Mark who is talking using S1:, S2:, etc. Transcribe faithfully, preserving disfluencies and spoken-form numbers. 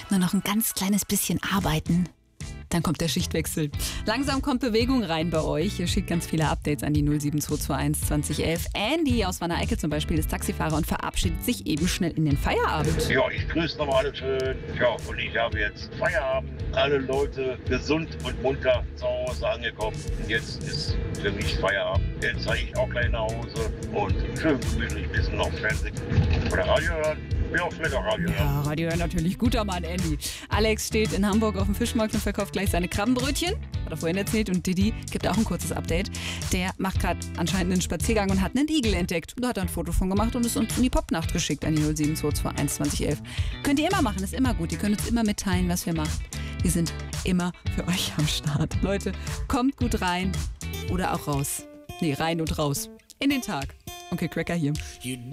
S1: Nur noch ein ganz kleines bisschen arbeiten. Dann kommt der Schichtwechsel. Langsam kommt Bewegung rein bei euch. Ihr schickt ganz viele Updates an die null sieben zwei zwei eins zwanzig elf. Andy aus Wanne-Eickel zum Beispiel ist Taxifahrer und verabschiedet sich eben schnell in den Feierabend.
S2: Ja, ich grüße nochmal alle schön. Ja, und ich habe jetzt Feierabend. Alle Leute gesund und munter zu Hause angekommen. Und jetzt ist für mich Feierabend. Jetzt zeige ich auch gleich nach Hause und schön gemütlich ein bisschen noch Fernsehen oder Radio hören. Ja, vielleicht auch Radio hören.
S1: Ja, Radio hören natürlich. Guter Mann, Andy. Alex steht in Hamburg auf dem Fischmarkt und verkauft gleich seine Krabbenbrötchen. Hat er vorhin erzählt. Und Didi gibt auch ein kurzes Update. Der macht gerade anscheinend einen Spaziergang und hat einen Igel entdeckt. Da hat er ein Foto von gemacht und es uns in die Popnacht geschickt an die null sieben zwei zwei eins zwanzig elf. Könnt ihr immer machen, ist immer gut. Ihr könnt uns immer mitteilen, was wir machen. Wir sind immer für euch am Start. Leute, kommt gut rein oder auch raus. Nee, rein und raus. In den Tag. Onkel Cracker hier.